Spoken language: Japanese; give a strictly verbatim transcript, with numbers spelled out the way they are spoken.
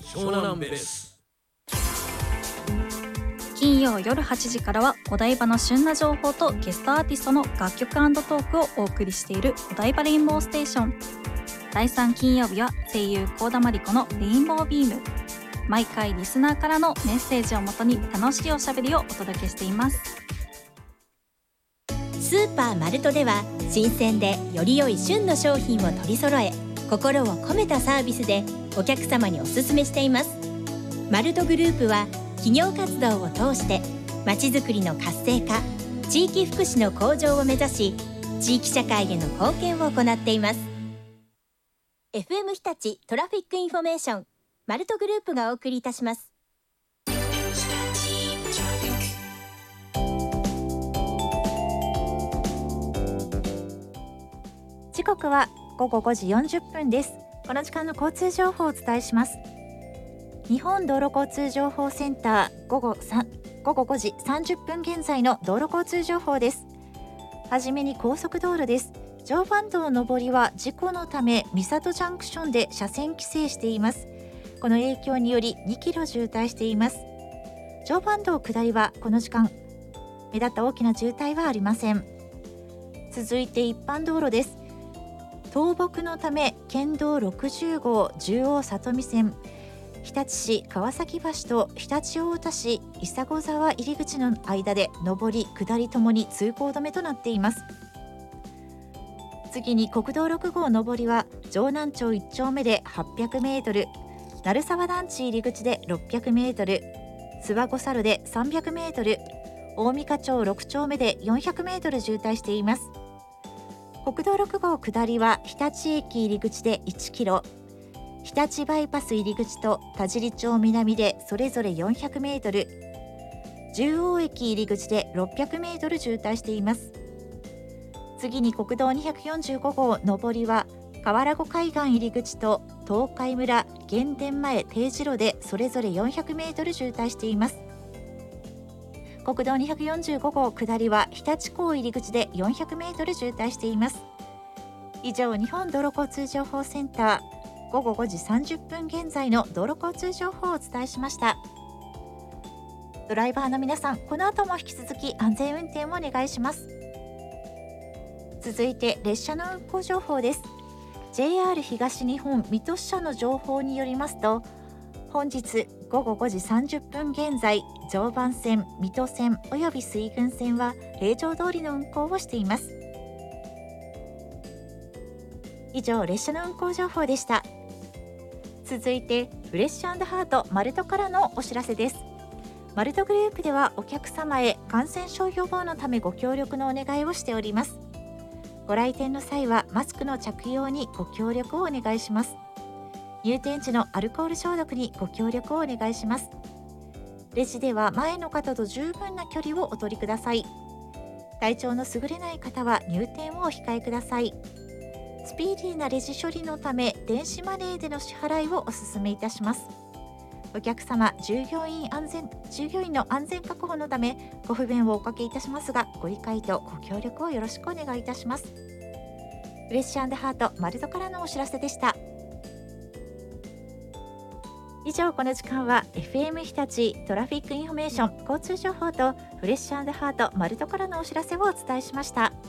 湘南ベース。 金曜夜はちじからはお台場の旬な情報とゲストアーティストの楽曲&トークをお送りしているお台場レインボーステーション。だいさん金曜日は声優幸田真理子のレインボービーム。毎回リスナーからのメッセージをもとに楽しいおしゃべりをお届けしています。 スーパーマルトでは新鮮でより良い旬の商品を取り揃え、心を込めたサービスでお客様にお勧めしています。マルトグループは企業活動を通してまちづくりの活性化、地域福祉の向上を目指し、地域社会への貢献を行っています。 エフエム 日立トラフィックインフォメーション、マルトグループがお送りいたします。 時刻はごごごじよんじゅっぷんです。この時間の交通情報をお伝えします。日本道路交通情報センター午後さんごごごじさんじゅっぷん現在の道路交通情報です。はじめに高速道路です。常磐道上りは事故のため三郷ジャンクションで車線規制しています。この影響によりにキロ渋滞しています。常磐道下りはこの時間目立った大きな渋滞はありません。続いて一般道路です。倒木のため県道ろくじゅうごう十王里見線、日立市川崎橋と常陸太田市伊佐子沢入り口の間で上り下りともに通行止めとなっています。次に国道ろくごう上りは城南町いっ丁目ではっぴゃくメートル、鳴沢団地入り口でろっぴゃくメートル、諏訪五猿でさんびゃくメートル、大三課町ろく丁目でよんひゃくメートル渋滞しています。国道ろくごう下りは日立駅入り口でいちキロ、日立バイパス入り口と田尻町南でそれぞれよんひゃくメートル、十王駅入り口でろっぴゃくメートル渋滞しています。次に国道にひゃくよんじゅうごごう上りは河原湖海岸入り口と東海村原田前定時路でそれぞれよんひゃくメートル渋滞しています。国道にひゃくよんじゅうごごう下りは日立港入り口でよんひゃくメートル渋滞しています。以上、日本道路交通情報センターごごごじさんじゅっぷん現在の道路交通情報をお伝えしました。ドライバーの皆さん、この後も引き続き安全運転をお願いします。続いて列車の運行情報です。 ジェイアール 東日本水戸支社の情報によりますと、本日ごごごじさんじゅっぷん現在、常磐線、水戸線および水郡線は平常通りの運行をしています。以上、列車の運行情報でした。続いてフレッシュ&ハートマルトからのお知らせです。マルトグループではお客様へ感染症予防のためご協力のお願いをしております。ご来店の際はマスクの着用にご協力をお願いします。入店時のアルコール消毒にご協力をお願いします。レジでは前の方と十分な距離をお取りください。体調の優れない方は入店をお控えください。スピーディーなレジ処理のため電子マネーでの支払いをお勧めいたします。お客様、従業員安全従業員の安全確保のためご不便をおかけいたしますが、ご理解とご協力をよろしくお願いいたします。フレッシュ&ハートマルトからのお知らせでした。以上、この時間は エフエム 日立トラフィックインフォメーション交通情報とフレッシュ&ハートマルトからのお知らせをお伝えしました。